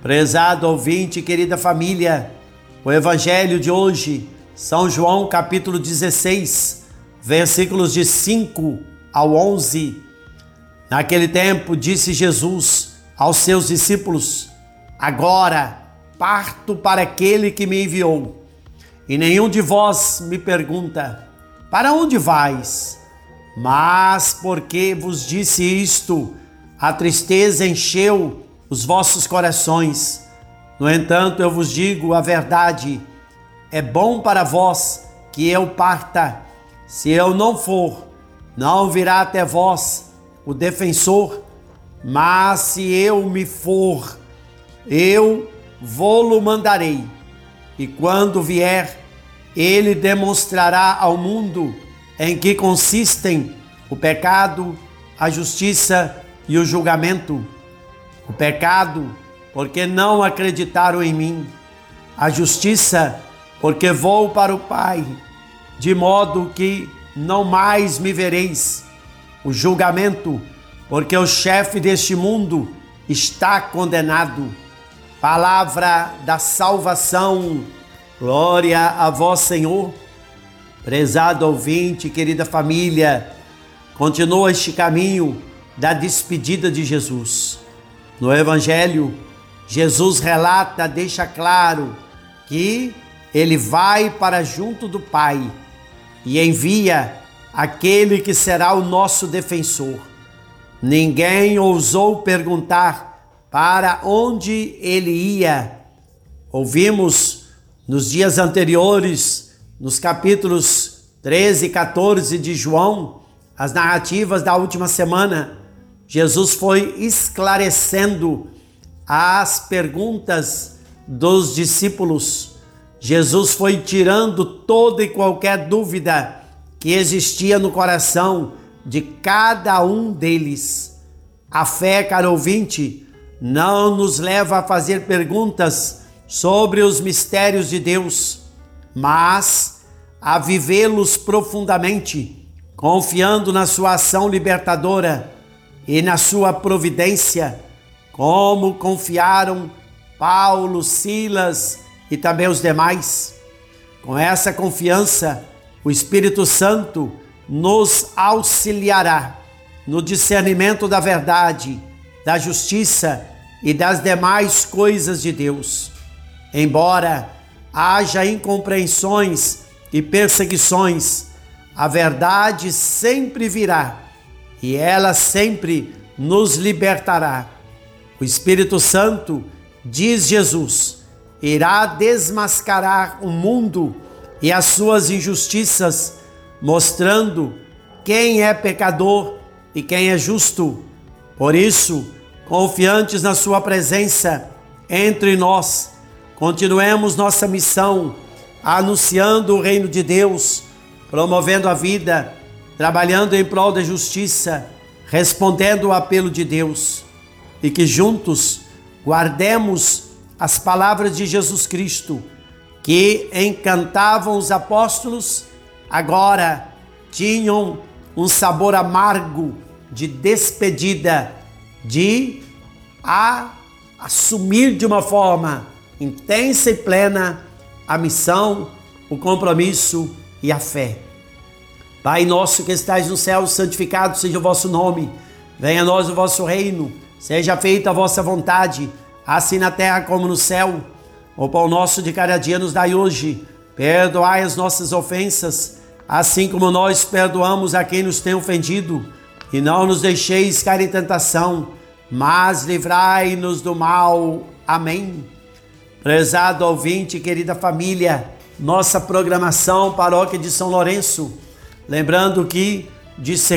Prezado ouvinte, querida família, o Evangelho de hoje, São João capítulo 16, versículos de 5 ao 11. Naquele tempo disse Jesus aos seus discípulos: agora parto para aquele que me enviou, e nenhum de vós me pergunta: para onde vais? Mas porque vos disse isto, a tristeza encheu os vossos corações. No entanto, eu vos digo a verdade: é bom para vós que eu parta. Se eu não for, não virá até vós o defensor, mas se eu me for, eu vô-lo mandarei. E quando vier, ele demonstrará ao mundo em que consistem o pecado, a justiça e o julgamento. O pecado, porque não acreditaram em mim. A justiça, porque vou para o Pai, de modo que não mais me vereis. O julgamento, porque o chefe deste mundo está condenado. Palavra da salvação. Glória a vós, Senhor. Prezado ouvinte, querida família, continua este caminho da despedida de Jesus. No Evangelho, Jesus relata, deixa claro que ele vai para junto do Pai e envia aquele que será o nosso defensor. Ninguém ousou perguntar para onde ele ia. Ouvimos nos dias anteriores, nos capítulos 13 e 14 de João, as narrativas da última semana. Jesus foi esclarecendo as perguntas dos discípulos. Jesus foi tirando toda e qualquer dúvida que existia no coração de cada um deles. A fé, caro ouvinte, não nos leva a fazer perguntas sobre os mistérios de Deus, mas a vivê-los profundamente, confiando na sua ação libertadora e na sua providência, como confiaram Paulo, Silas e também os demais. Com essa confiança, o Espírito Santo nos auxiliará no discernimento da verdade, da justiça e das demais coisas de Deus. Embora haja incompreensões e perseguições, a verdade sempre virá e ela sempre nos libertará. O Espírito Santo, diz Jesus, irá desmascarar o mundo e as suas injustiças, mostrando quem é pecador e quem é justo. Por isso, confiantes na sua presença entre nós, continuemos nossa missão, anunciando o reino de Deus, promovendo a vida, trabalhando em prol da justiça, respondendo ao apelo de Deus, e que juntos guardemos as palavras de Jesus Cristo, que encantavam os apóstolos, agora tinham um sabor amargo de despedida, de assumir de uma forma intensa e plena a missão, o compromisso e a fé. Pai nosso que estais no céu, santificado seja o vosso nome. Venha a nós o vosso reino. Seja feita a vossa vontade, assim na terra como no céu. O pão nosso de cada dia nos dai hoje. Perdoai as nossas ofensas, assim como nós perdoamos a quem nos tem ofendido. E não nos deixeis cair em tentação, mas livrai-nos do mal. Amém. Prezado ouvinte, querida família, nossa programação Paróquia de São Lourenço. Lembrando que de